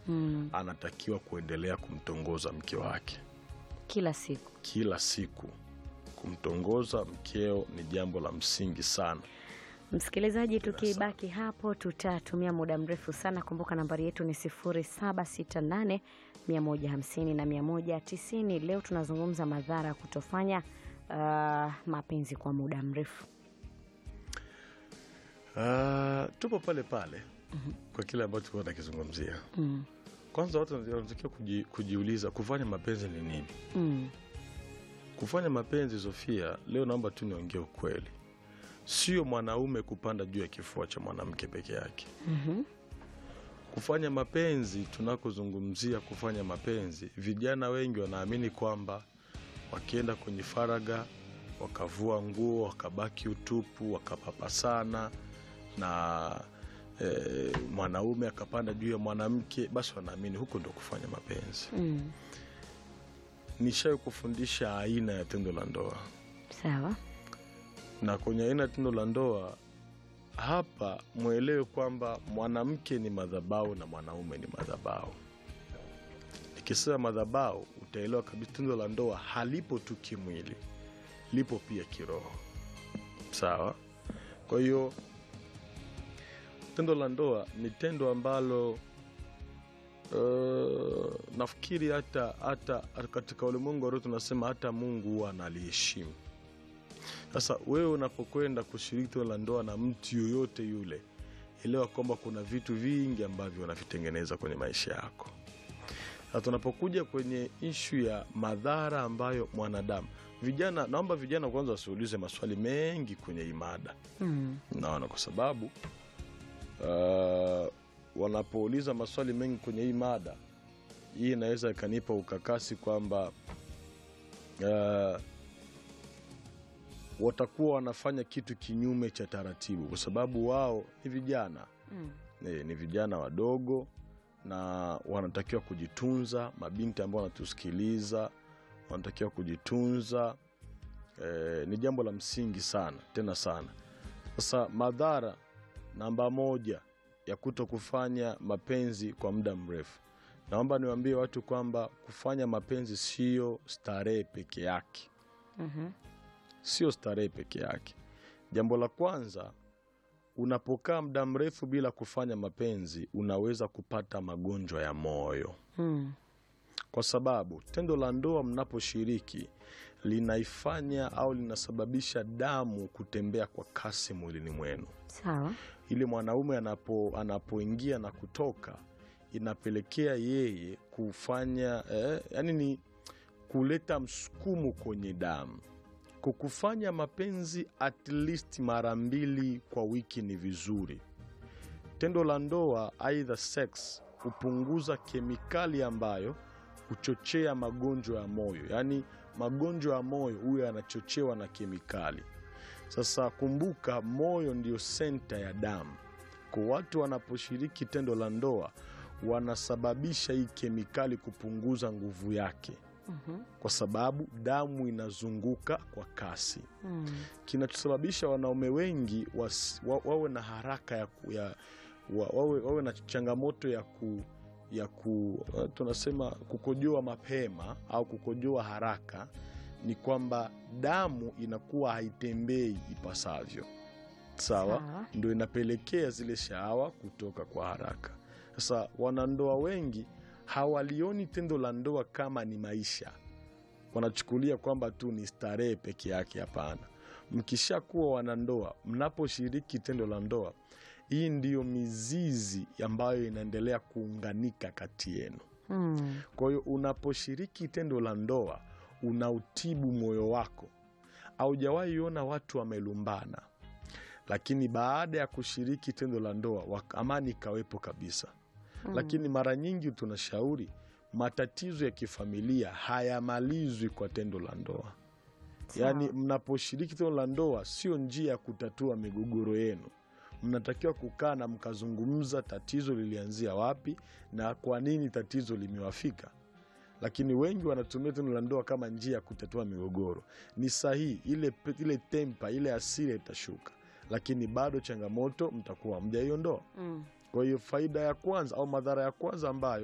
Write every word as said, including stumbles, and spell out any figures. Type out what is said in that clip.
mm. anatakiwa kuendelea kumtongoza mke wake kila siku. Kila siku kumtongoza mkeo ni jambo la msingi sana. Msikilizaji, tukibaki hapo tutatumia muda mrefu sana. Kumbuka nambari yetu ni sifuri saba sita nane mia moja hamsini na mia moja tisini. Leo tunazungumza madhara ya kutofanya uh, mapenzi kwa muda mrefu. Uh, tupo pale pale mm-hmm. kwa kile ambacho tulikuwa tunakizungumzia. mm. Kwanza watu wanatakiwa kuji, kujiuliza kufanya mapenzi ni nini? mm. Kufanya mapenzi, Sofia, leo naomba tu niongee ukweli, sio mwanaume kupanda juu ya kifua cha mwanamke peke yake. mm-hmm. Kufanya mapenzi, tunakozungumzia kufanya mapenzi, vijana wengi wanaamini kwamba wakienda kwenye faraga, wakavua nguo, wakabaki utupu, wakapapasana na e, mwanaume akapanda juu ya mwanamke, basi wanaamini huko ndio kufanya mapenzi. mm. Nishawahi kufundisha aina ya tendo la ndoa. Sawa. Na kwenye aina ya tendo la ndoa hapa muelewe kwamba mwanamke ni madhabahu na mwanaume ni madhabahu. Nikisema madhabahu utaelewa kabisa tendo la ndoa halipo tu kimwili, lipo pia kiroho. Sawa? Kwa hiyo tendo la ndoa ni tendo ambalo uh, nafikiri hata hata katika ulimwengu wa tunasema hata Mungu huwa analiheshimu. Sasa wewe unapokwenda kushiriki tendo la ndoa na mtu yoyote yule, elewa kwamba kuna vitu vingi ambavyo unavitengeneza kwenye maisha yako. Sasa tunapokuja kwenye ishu ya madhara ambayo mwanadamu, vijana, naomba vijana kwanza wasiulize maswali mengi kwenye imada. mm. Naona kwa sababu uh, wanapouliza maswali mengi kwenye hii mada, hii inaweza ikanipa ukakasi kwamba uh, watakuwa wanafanya kitu kinyume cha taratibu, kwa sababu wao ni vijana. mm. ni, ni vijana wadogo na wanatakiwa kujitunza. Mabinti ambao wanatusikiliza wanatakiwa kujitunza. E, ni jambo la msingi sana tena sana. Sasa madhara namba moja ya kuto kufanya mapenzi kwa muda mrefu, naomba niwaambie watu kwamba kufanya mapenzi sio starehe peke yake. mm-hmm. Sio starehe peke yake. Jambo la kwanza, unapokaa muda mrefu bila kufanya mapenzi unaweza kupata magonjwa ya moyo. mm. Kwa sababu tendo la ndoa mnaposhiriki linaifanya au linasababisha damu kutembea kwa kasi mwilini mwenu. Sawa. Ile mwanaume anapo anapoingia na kutoka inapelekea yeye kufanya eh, yani ni kuleta msukumo kwenye damu. Kukufanya mapenzi at least mara mbili kwa wiki ni vizuri. Tendo la ndoa, either sex, hupunguza kemikali ambayo huchochea magonjwa ya moyo. Yaani magonjwa ya moyo huwa yanachochewa na kemikali. Sasa kumbuka, moyo ndio senta ya damu. Kwa watu wanaposhiriki tendo la ndoa wanasababisha hii kemikali kupunguza nguvu yake. mm-hmm. Kwa sababu damu inazunguka kwa kasi. mm. Kinachosababisha wanaume wengi was, wa, wawe na haraka ya, ya wa, wawe, wawe na changamoto ya ku ya ku uh, tunasema kukojoa mapema au kukojoa haraka ni kwamba damu inakuwa haitembei ipasavyo. Sawa? Sawa. Ndio inapelekea zile shahawa kutoka kwa haraka. Sasa wanandoa wengi hawalioni tendo la ndoa kama ni maisha. Wanachukulia kwamba tu ni starehe peke yake. Hapana. Mkishakuwa wanandoa, mnaposhiriki tendo la ndoa, hii ndiyo mizizi ambayo inaendelea kuunganika kati yenu. mm. Kwa hiyo unaposhiriki tendo la ndoa unautibu moyo wako. Haujawahi ona watu wamelumbana, lakini baada ya kushiriki tendo la ndoa amani ikawepo kabisa. Mm. Lakini mara nyingi tunashauri matatizo ya kifamilia hayamalizwi kwa tendo la ndoa. Yaani mnaposhiriki tendo la ndoa sio njia ya kutatua migogoro yenu. Mnatakiwa kukaa na mkazungumza tatizo lilianzia wapi na kwa nini tatizo limewafika. Lakini wengi wanatumia tendo la ndoa kama njia ya kutatua migogoro. Ni sahihi, ile ile tempa, ile hasira itashuka, lakini bado changamoto mtakuwa mjaiondoa. mm. Kwa hiyo faida ya kwanza au madhara ya kwanza ambayo